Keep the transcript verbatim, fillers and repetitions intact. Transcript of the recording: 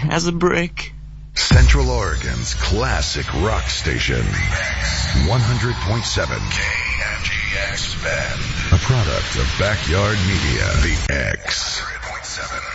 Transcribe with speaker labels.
Speaker 1: as a brick.
Speaker 2: Central Oregon's classic rock station. one hundred point seven K N G X Bend. A product of Backyard Media. The X. one hundred point seven